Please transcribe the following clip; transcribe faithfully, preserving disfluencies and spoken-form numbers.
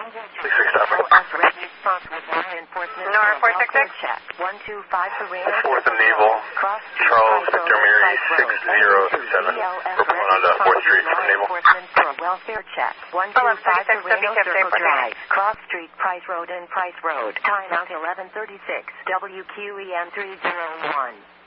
six six Stafford. Nora four six six. one two five fourth and Naval. Charles Victor Mary six zero seven. Reporting on the fourth Street from Naval. Welfare check. one two five Sereno Circle Drive. Cross Street, Price Road and Price Road. Time out eleven thirty-six. W Q E M three zero one.